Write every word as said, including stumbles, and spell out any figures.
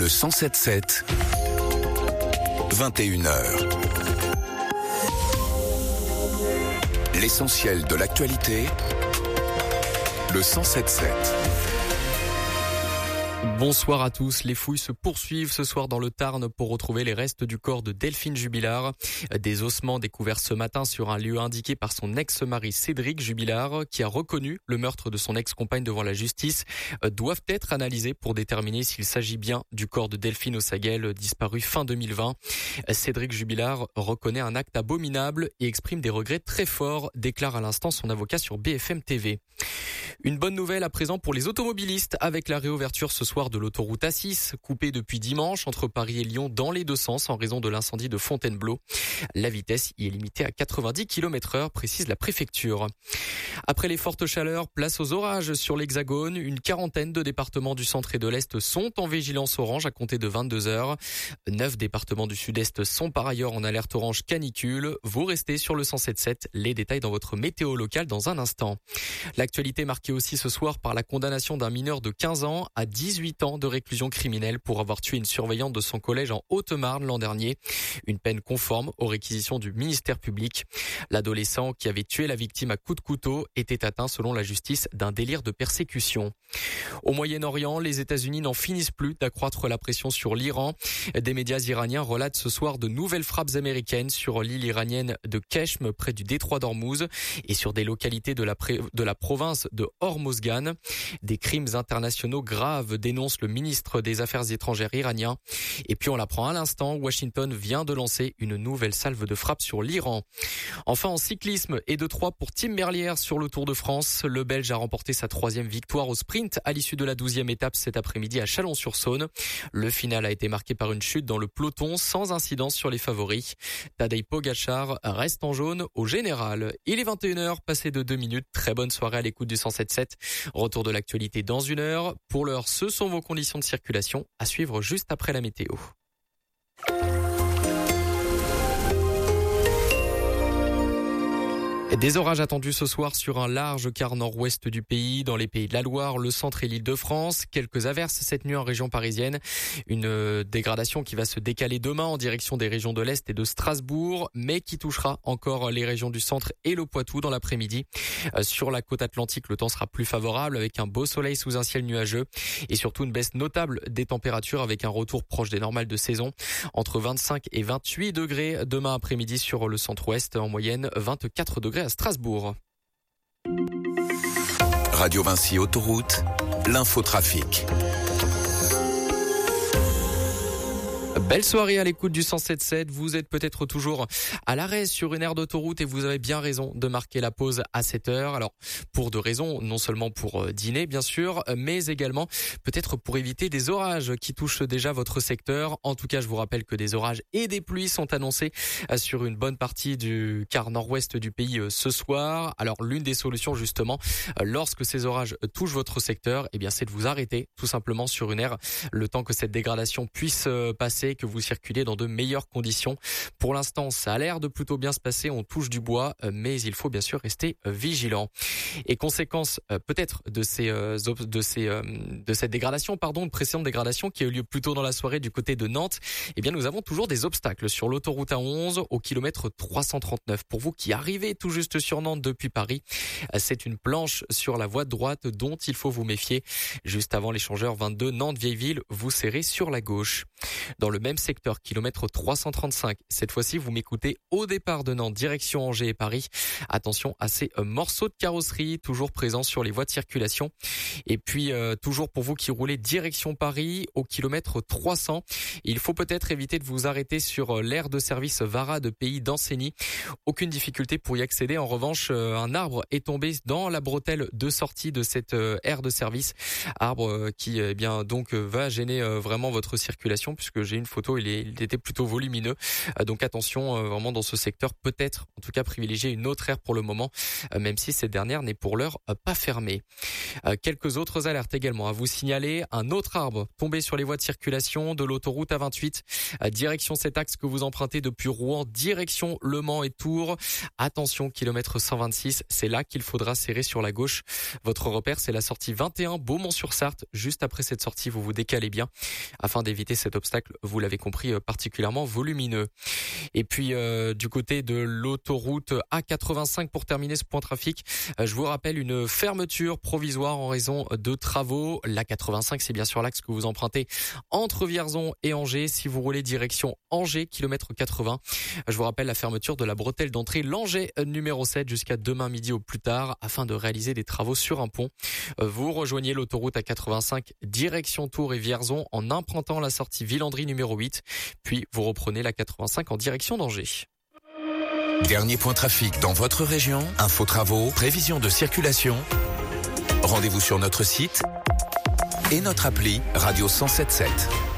Le cent sept sept, vingt et une heures. L'essentiel de l'actualité, le cent sept sept. Bonsoir à tous. Les fouilles se poursuivent ce soir dans le Tarn pour retrouver les restes du corps de Delphine Jubilard. Des ossements découverts ce matin sur un lieu indiqué par son ex-mari Cédric Jubilard, qui a reconnu le meurtre de son ex-compagne devant la justice, doivent être analysés pour déterminer s'il s'agit bien du corps de Delphine Ossaguel, disparu fin deux mille vingt. Cédric Jubilard reconnaît un acte abominable et exprime des regrets très forts, déclare à l'instant son avocat sur B F M T V. Une bonne nouvelle à présent pour les automobilistes avec la réouverture ce soir de l'autoroute A six, coupée depuis dimanche entre Paris et Lyon dans les deux sens en raison de l'incendie de Fontainebleau. La vitesse y est limitée à quatre-vingt-dix kilomètres heure, précise la préfecture. Après les fortes chaleurs, place aux orages sur l'Hexagone. Une quarantaine de départements du centre et de l'Est sont en vigilance orange à compter de vingt-deux heures. Neuf départements du Sud-Est sont par ailleurs en alerte orange canicule. Vous restez sur le cent sept sept. Les détails dans votre météo locale dans un instant. L'actualité marquée aussi ce soir par la condamnation d'un mineur de quinze ans à dix-huit ans de réclusion criminelle pour avoir tué une surveillante de son collège en Haute-Marne l'an dernier. Une peine conforme aux réquisitions du ministère public. L'adolescent qui avait tué la victime à coups de couteau était atteint selon la justice d'un délire de persécution. Au Moyen-Orient, les États-Unis n'en finissent plus d'accroître la pression sur l'Iran. Des médias iraniens relatent ce soir de nouvelles frappes américaines sur l'île iranienne de Keshm près du détroit d'Ormuz et sur des localités de la, pré- de la province de Hormozgan. Des crimes internationaux graves dénonce le ministre des Affaires étrangères iranien. Et puis on l'apprend à l'instant, Washington vient de lancer une nouvelle salve de frappe sur l'Iran. Enfin en cyclisme et de trois pour Tim Merlier sur le Tour de France. Le Belge a remporté sa troisième victoire au sprint à l'issue de la douzième étape cet après-midi à Chalon-sur-Saône. Le final a été marqué par une chute dans le peloton sans incidence sur les favoris. Tadej Pogačar reste en jaune au général. Il est vingt et une heures, passé de deux minutes. Très bonne soirée à l'écoute du cent sept sept. Retour de l'actualité dans une heure. Pour l'heure, ce sont vos conditions de circulation à suivre juste après la météo. Des orages attendus ce soir sur un large quart nord-ouest du pays, dans les pays de la Loire, le centre et l'Île-de-France. Quelques averses cette nuit en région parisienne. Une dégradation qui va se décaler demain en direction des régions de l'Est et de Strasbourg, mais qui touchera encore les régions du centre et le Poitou dans l'après-midi. Sur la côte atlantique, le temps sera plus favorable avec un beau soleil sous un ciel nuageux et surtout une baisse notable des températures avec un retour proche des normales de saison. Entre vingt-cinq et vingt-huit degrés demain après-midi sur le centre-ouest, en moyenne vingt-quatre degrés à Strasbourg. Radio Vinci Autoroute, l'infotrafic. Belle soirée à l'écoute du cent sept sept. Vous êtes peut-être toujours à l'arrêt sur une aire d'autoroute et vous avez bien raison de marquer la pause à cette heure. Alors, pour deux raisons, non seulement pour dîner, bien sûr, mais également peut-être pour éviter des orages qui touchent déjà votre secteur. En tout cas, je vous rappelle que des orages et des pluies sont annoncés sur une bonne partie du quart nord-ouest du pays ce soir. Alors, l'une des solutions, justement, lorsque ces orages touchent votre secteur, eh bien, c'est de vous arrêter tout simplement sur une aire le temps que cette dégradation puisse passer, que vous circulez dans de meilleures conditions. Pour l'instant, ça a l'air de plutôt bien se passer, on touche du bois, mais il faut bien sûr rester vigilant. Et conséquence peut-être de ces de ces de cette dégradation, pardon, de précédente dégradation qui a eu lieu plus tôt dans la soirée du côté de Nantes, eh bien nous avons toujours des obstacles sur l'autoroute A onze au kilomètre trois cent trente-neuf. Pour vous qui arrivez tout juste sur Nantes depuis Paris, c'est une planche sur la voie de droite dont il faut vous méfier. Juste avant l'échangeur vingt-deux Nantes-Vieilleville, vous serrez sur la gauche. Dans le même secteur, kilomètre trois cent trente-cinq. Cette fois-ci, vous m'écoutez au départ de Nantes, direction Angers et Paris. Attention à ces euh, morceaux de carrosserie toujours présents sur les voies de circulation. Et puis, euh, toujours pour vous qui roulez direction Paris, au kilomètre trois cents, il faut peut-être éviter de vous arrêter sur euh, l'aire de service Vara de Pays d'Ancenis. Aucune difficulté pour y accéder. En revanche, euh, un arbre est tombé dans la bretelle de sortie de cette euh, aire de service. Arbre euh, qui, eh bien, donc, euh, va gêner euh, vraiment votre circulation. circulation puisque j'ai une photo, il, est, il était plutôt volumineux. Euh, donc attention euh, vraiment dans ce secteur, peut-être en tout cas privilégier une autre aire pour le moment, euh, même si cette dernière n'est pour l'heure euh, pas fermée. Euh, quelques autres alertes également à vous signaler. Un autre arbre tombé sur les voies de circulation de l'autoroute A vingt-huit, euh, direction cet axe que vous empruntez depuis Rouen, direction Le Mans et Tours. Attention, kilomètre cent vingt-six, c'est là qu'il faudra serrer sur la gauche. Votre repère, c'est la sortie vingt et un Beaumont-sur-Sarthe. Juste après cette sortie, vous vous décalez bien afin d'éviter cet obstacle, vous l'avez compris, particulièrement volumineux. Et puis euh, du côté de l'autoroute A quatre-vingt-cinq, pour terminer ce point trafic, euh, je vous rappelle une fermeture provisoire en raison de travaux. L'A quatre-vingt-cinq, c'est bien sûr l'axe que vous empruntez entre Vierzon et Angers. Si vous roulez direction Angers, kilomètre quatre-vingts, je vous rappelle la fermeture de la bretelle d'entrée Langeais numéro sept jusqu'à demain midi au plus tard afin de réaliser des travaux sur un pont. Vous rejoignez l'autoroute A quatre-vingt-cinq direction Tours et Vierzon en empruntant la sortie Villandry numéro huit, puis vous reprenez la quatre-vingt-cinq en direction d'Angers. Dernier point trafic dans votre région, info travaux, prévision de circulation. Rendez-vous sur notre site et notre appli Radio cent sept sept.